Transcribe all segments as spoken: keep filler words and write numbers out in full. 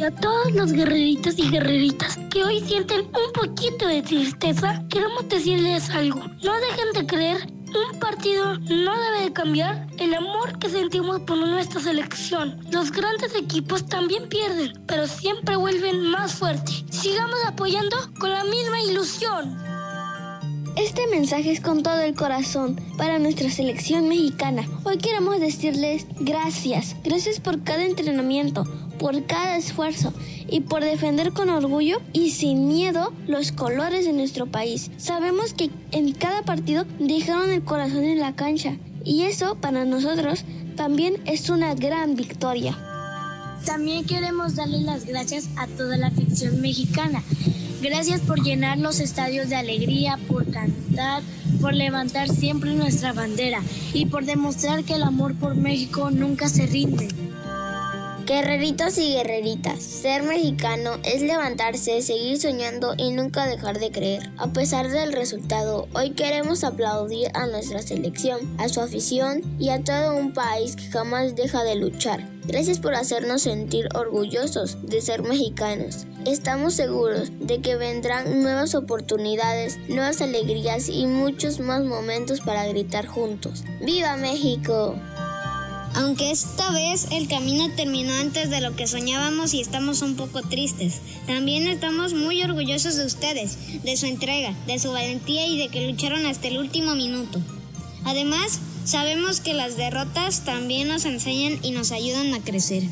Y a todos los guerreritos y guerreritas que hoy sienten un poquito de tristeza, queremos decirles algo. No dejen de creer. Un partido no debe de cambiar el amor que sentimos por nuestra selección. Los grandes equipos también pierden, pero siempre vuelven más fuertes. Sigamos apoyando con la misma ilusión. Este mensaje es con todo el corazón para nuestra selección mexicana. Hoy queremos decirles gracias. Gracias por cada entrenamiento, por cada esfuerzo y por defender con orgullo y sin miedo los colores de nuestro país. Sabemos que en cada partido dejaron el corazón en la cancha y eso para nosotros también es una gran victoria. También queremos darle las gracias a toda la afición mexicana. Gracias por llenar los estadios de alegría, por cantar, por levantar siempre nuestra bandera y por demostrar que el amor por México nunca se rinde. Guerreritos y guerreritas, ser mexicano es levantarse, seguir soñando y nunca dejar de creer. A pesar del resultado, hoy queremos aplaudir a nuestra selección, a su afición y a todo un país que jamás deja de luchar. Gracias por hacernos sentir orgullosos de ser mexicanos. Estamos seguros de que vendrán nuevas oportunidades, nuevas alegrías y muchos más momentos para gritar juntos. ¡Viva México! Aunque esta vez el camino terminó antes de lo que soñábamos y estamos un poco tristes, también estamos muy orgullosos de ustedes, de su entrega, de su valentía y de que lucharon hasta el último minuto. Además, sabemos que las derrotas también nos enseñan y nos ayudan a crecer.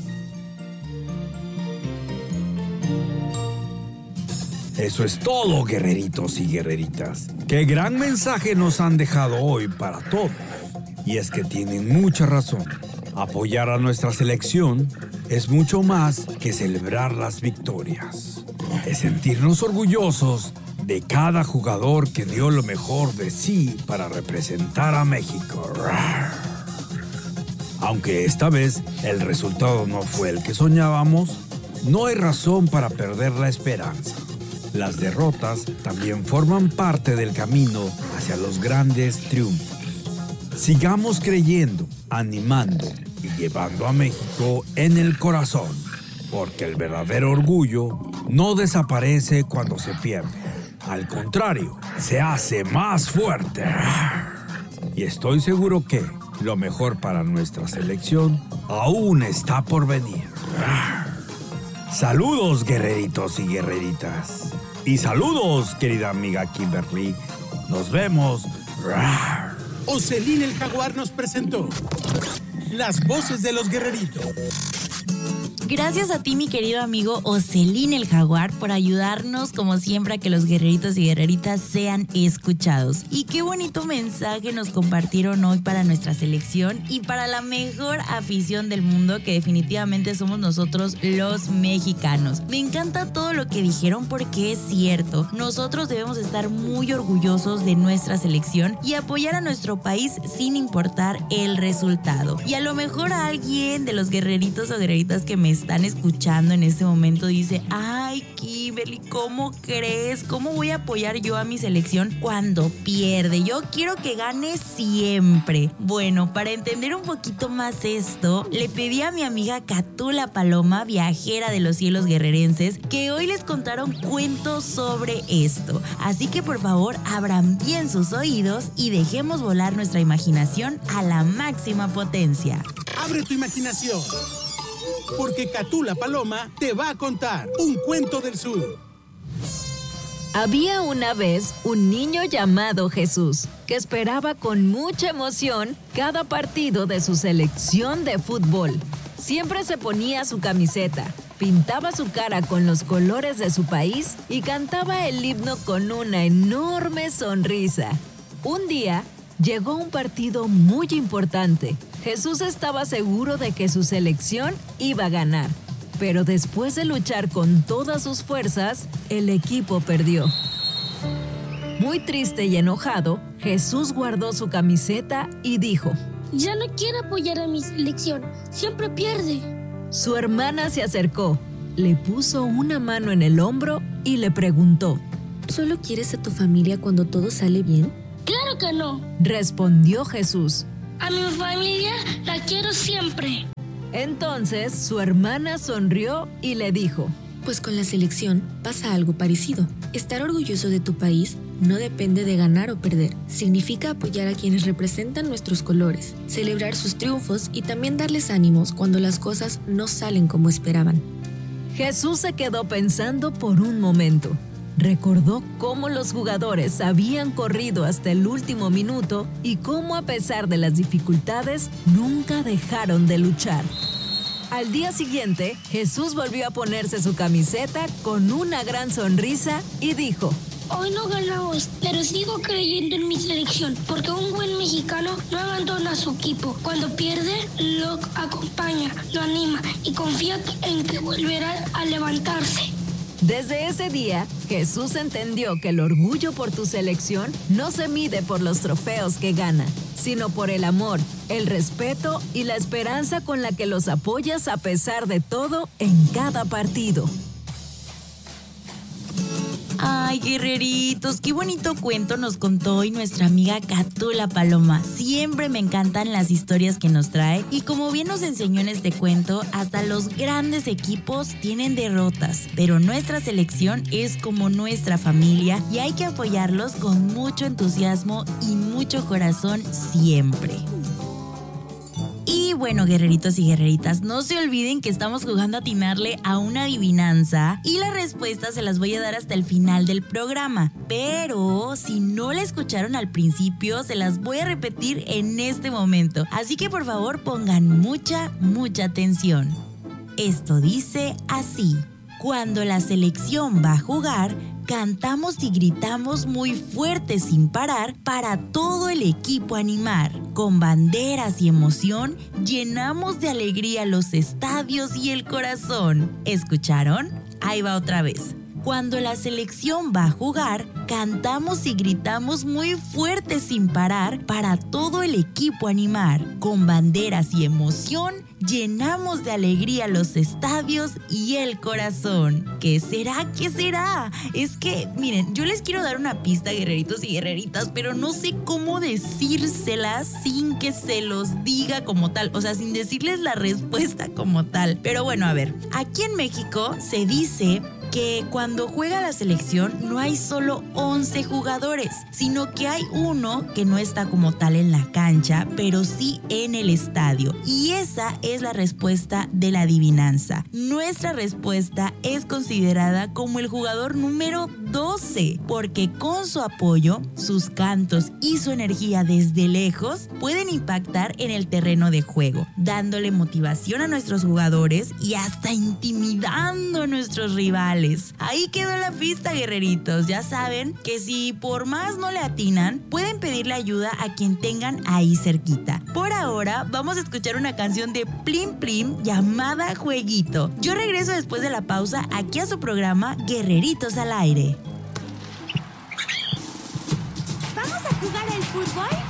Eso es todo, guerreritos y guerreritas. Qué gran mensaje nos han dejado hoy para todos. Y es que tienen mucha razón. Apoyar a nuestra selección es mucho más que celebrar las victorias. Es sentirnos orgullosos de cada jugador que dio lo mejor de sí para representar a México. Aunque esta vez el resultado no fue el que soñábamos, no hay razón para perder la esperanza. Las derrotas también forman parte del camino hacia los grandes triunfos. Sigamos creyendo, animando y llevando a México en el corazón, porque el verdadero orgullo no desaparece cuando se pierde. Al contrario, se hace más fuerte. Y estoy seguro que lo mejor para nuestra selección aún está por venir. Saludos, guerreritos y guerreritas. Y saludos, querida amiga Kimberly. Nos vemos. Ocelín el Jaguar nos presentó Las Voces de los Guerreritos. Gracias a ti, mi querido amigo Ocelín el Jaguar, por ayudarnos como siempre a que los guerreritos y guerreritas sean escuchados. Y qué bonito mensaje nos compartieron hoy para nuestra selección y para la mejor afición del mundo, que definitivamente somos nosotros los mexicanos. Me encanta todo lo que dijeron porque es cierto. Nosotros debemos estar muy orgullosos de nuestra selección y apoyar a nuestro país sin importar el resultado. Y a lo mejor a alguien de los guerreritos o guerreritas que me están escuchando en este momento dice: ay, Kimberly, ¿cómo crees? ¿Cómo voy a apoyar yo a mi selección cuando pierde? Yo quiero que gane siempre. Bueno, para entender un poquito más esto, le pedí a mi amiga Catula Paloma, viajera de los cielos guerrerenses, que hoy les contara un cuento sobre esto. Así que por favor, abran bien sus oídos y dejemos volar nuestra imaginación a la máxima potencia. Abre tu imaginación, porque Catula Paloma te va a contar un cuento del sur. Había una vez un niño llamado Jesús que esperaba con mucha emoción cada partido de su selección de fútbol. Siempre se ponía su camiseta, pintaba su cara con los colores de su país y cantaba el himno con una enorme sonrisa. Un día llegó un partido muy importante. Jesús estaba seguro de que su selección iba a ganar, pero después de luchar con todas sus fuerzas, el equipo perdió. Muy triste y enojado, Jesús guardó su camiseta y dijo: Ya no quiero apoyar a mi selección, siempre pierde. Su hermana se acercó, le puso una mano en el hombro y le preguntó: ¿Solo quieres a tu familia cuando todo sale bien? ¡Claro que no! Respondió Jesús: A mi familia la quiero siempre. Entonces su hermana sonrió y le dijo: Pues con la selección pasa algo parecido. Estar orgulloso de tu país no depende de ganar o perder. Significa apoyar a quienes representan nuestros colores, celebrar sus triunfos y también darles ánimos cuando las cosas no salen como esperaban. Jesús se quedó pensando por un momento. Recordó cómo los jugadores habían corrido hasta el último minuto y cómo, a pesar de las dificultades, nunca dejaron de luchar. Al día siguiente, Jesús volvió a ponerse su camiseta con una gran sonrisa y dijo: Hoy no ganamos, pero sigo creyendo en mi selección, porque un buen mexicano no abandona a su equipo. Cuando pierde, lo acompaña, lo anima y confía en que volverá a levantarse. Desde ese día, Jesús entendió que el orgullo por tu selección no se mide por los trofeos que gana, sino por el amor, el respeto y la esperanza con la que los apoyas a pesar de todo en cada partido. Ay, guerreritos, qué bonito cuento nos contó hoy nuestra amiga Catula Paloma. Siempre me encantan las historias que nos trae y como bien nos enseñó en este cuento, hasta los grandes equipos tienen derrotas, pero nuestra selección es como nuestra familia y hay que apoyarlos con mucho entusiasmo y mucho corazón siempre. Y bueno, guerreritos y guerreritas, no se olviden que estamos jugando a atinarle a una adivinanza y las respuestas se las voy a dar hasta el final del programa. Pero si no la escucharon al principio, se las voy a repetir en este momento. Así que por favor pongan mucha, mucha atención. Esto dice así: cuando la selección va a jugar, cantamos y gritamos muy fuerte sin parar para todo el equipo animar. Con banderas y emoción, llenamos de alegría los estadios y el corazón. ¿Escucharon? Ahí va otra vez. Cuando la selección va a jugar, cantamos y gritamos muy fuerte sin parar para todo el equipo animar. Con banderas y emoción, llenamos de alegría los estadios y el corazón. ¿Qué será? ¿Qué será? Es que, miren, yo les quiero dar una pista, guerreritos y guerreritas, pero no sé cómo decírselas sin que se los diga como tal, o sea, sin decirles la respuesta como tal. Pero bueno, a ver, aquí en México se dice que cuando juega la selección no hay solo once jugadores, sino que hay uno que no está como tal en la cancha, pero sí en el estadio. Y esa es la respuesta de la adivinanza. Nuestra respuesta es considerada como el jugador número doce, porque con su apoyo, sus cantos y su energía desde lejos pueden impactar en el terreno de juego, dándole motivación a nuestros jugadores y hasta intimidando a nuestros rivales. Ahí quedó la pista, guerreritos. Ya saben que si por más no le atinan, pueden pedirle ayuda a quien tengan ahí cerquita. Por ahora, vamos a escuchar una canción de Plim Plim llamada Jueguito. Yo regreso después de la pausa aquí a su programa Guerreritos al Aire. ¿Vamos a jugar al fútbol?